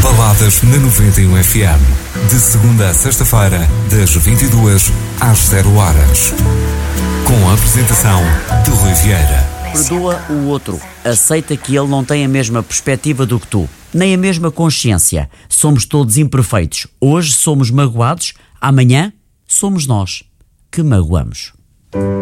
Baladas na 91 FM. De segunda a sexta-feira, das 22 às 0 horas. Com a apresentação de Rui Vieira. Perdoa o outro. Aceita que ele não tem a mesma perspectiva do que tu, nem a mesma consciência. Somos todos imperfeitos. Hoje somos magoados, amanhã somos nós que magoamos.